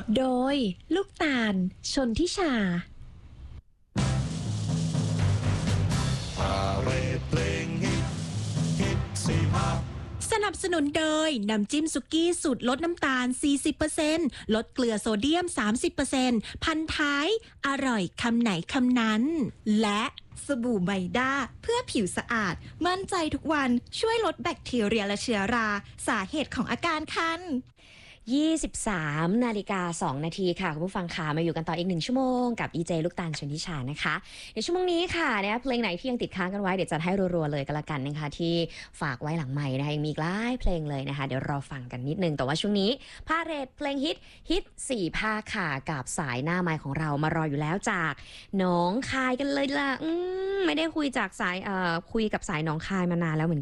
โดยลูกตาลชนทิชาสนับสนุนโดยน้ำจิ้มสุกี้สูตรลดน้ำตาล 40% ลดเกลือโซเดียม 30% พันท้ายอร่อยคำไหนคำนั้นและสบู่ไบด้าเพื่อผิวสะอาดมั่นใจทุกวันช่วยลดแบคทีเรียและเชื้อราสาเหตุของอาการคัน 23:02 นาทีค่ะคุณผู้ฟังค่ะมาอยู่กันต่ออีก1ชั่วโมงกับอีเจลูกตาลชนทิชานะคะในชั่วโมงนี้ค่ะนะเพลงไหนที่ยังติดค้างกันไว้เดี๋ยวจัดให้รัวๆเลยก็แล้วกันนะคะที่ฝากไว้หลังใหม่นะคะยังมีอีกหลายเพลงเลยนะคะเดี๋ยวรอฟังกันนิดนึงแต่ว่าช่วงนี้พาเรทเพลงฮิต4ภาคค่ะกับสายหน้าไมค์ของเรามารออยู่แล้วจากหนองคายกันเลยล่ะไม่ได้คุยจากสายคุยกับสายหนองคายมานานแล้วเหมือน